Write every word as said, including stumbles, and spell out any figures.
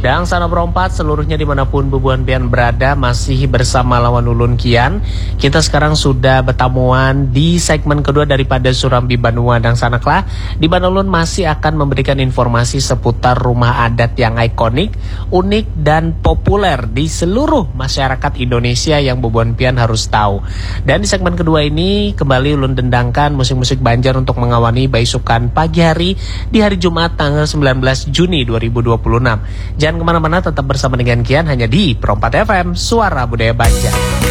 Dan sana berempat seluruhnya dimanapun Bubuan Pian berada masih bersama lawan ulun Kian. Kita sekarang sudah bertamuan di segmen kedua daripada Surambi Banua dan Sanaklah, di mana ulun masih akan memberikan informasi seputar rumah adat yang ikonik, unik dan populer di seluruh masyarakat Indonesia yang Bubuan Pian harus tahu. Dan di segmen kedua ini kembali ulun dendangkan musik-musik Banjar untuk mengawani baisukan pagi hari di hari Jumat tanggal sembilan belas Juni dua ribu dua puluh enam. Jangan kemana-mana, tetap bersama dengan Kian hanya di Perempat F M, Suara Budaya Banjar.